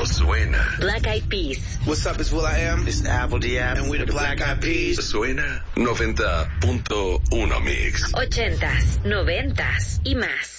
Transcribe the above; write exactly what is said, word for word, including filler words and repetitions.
suena. Black Eyed Peas. What's up, it's will.i.am. It's Apple D App. And we're the Black Eyed Peas. Suena noventa punto uno Mix. Ochentas, noventas y más.